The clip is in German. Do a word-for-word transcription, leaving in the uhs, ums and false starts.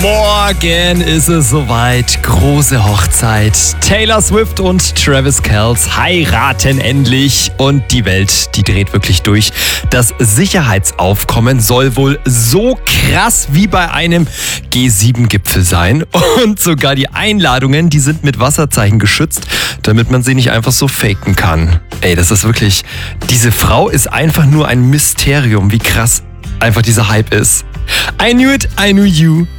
Morgen ist es soweit. Große Hochzeit. Taylor Swift und Travis Kelce heiraten endlich. Und die Welt, die dreht wirklich durch. Das Sicherheitsaufkommen soll wohl so krass wie bei einem G sieben Gipfel sein. Und sogar die Einladungen, die sind mit Wasserzeichen geschützt, damit man sie nicht einfach so faken kann. Ey, das ist wirklich... Diese Frau ist einfach nur ein Mysterium, wie krass einfach dieser Hype ist. I knew it, I knew you.